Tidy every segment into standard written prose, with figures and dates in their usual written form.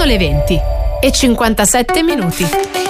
le 20:57.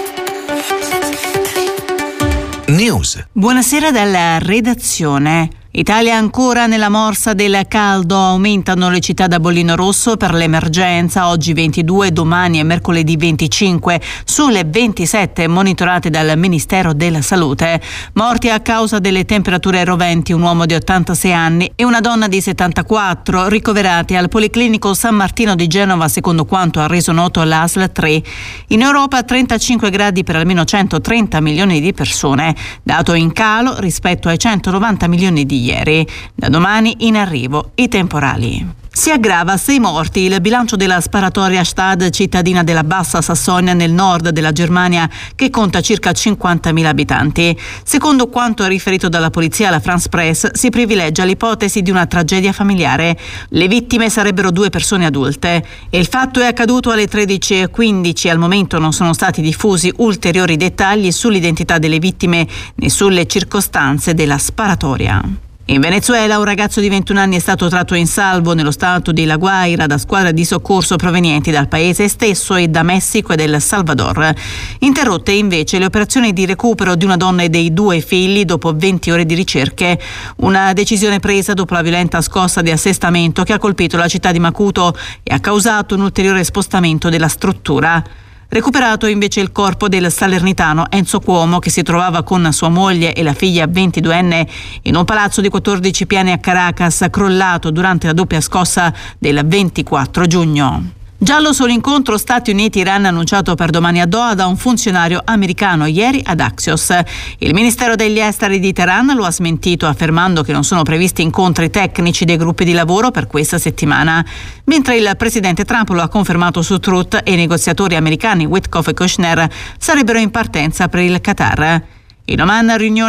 News. Buonasera dalla redazione. Italia ancora nella morsa del caldo, aumentano le città da bollino rosso per l'emergenza, oggi 22, domani e mercoledì 25, sulle 27 monitorate dal Ministero della Salute. Morti a causa delle temperature roventi, un uomo di 86 anni e una donna di 74, ricoverati al Policlinico San Martino di Genova, secondo quanto ha reso noto l'ASL 3. In Europa 35 gradi per almeno 130 milioni di persone, dato in calo rispetto ai 190 milioni di ieri. Da domani in arrivo i temporali. Si aggrava a 6 morti il bilancio della sparatoria Stad, cittadina della Bassa Sassonia nel nord della Germania, che conta circa 50.000 abitanti. Secondo quanto riferito dalla polizia alla France Press, si privilegia l'ipotesi di una tragedia familiare. Le vittime sarebbero 2 persone adulte. E il fatto è accaduto alle 13:15. Al momento non sono stati diffusi ulteriori dettagli sull'identità delle vittime né sulle circostanze della sparatoria. In Venezuela un ragazzo di 21 anni è stato tratto in salvo nello stato di La Guaira da squadre di soccorso provenienti dal paese stesso e da Messico e del Salvador. Interrotte invece le operazioni di recupero di una donna e dei 2 figli dopo 20 ore di ricerche. Una decisione presa dopo la violenta scossa di assestamento che ha colpito la città di Macuto e ha causato un ulteriore spostamento della struttura. Recuperato invece il corpo del salernitano Enzo Cuomo, che si trovava con sua moglie e la figlia 22enne in un palazzo di 14 piani a Caracas, crollato durante la doppia scossa del 24 giugno. Giallo sull'incontro Stati Uniti-Iran annunciato per domani a Doha da un funzionario americano ieri ad Axios. Il Ministero degli Esteri di Teheran lo ha smentito, affermando che non sono previsti incontri tecnici dei gruppi di lavoro per questa settimana, mentre il presidente Trump lo ha confermato su Truth e i negoziatori americani Witkoff e Kushner sarebbero in partenza per il Qatar. In Oman riunione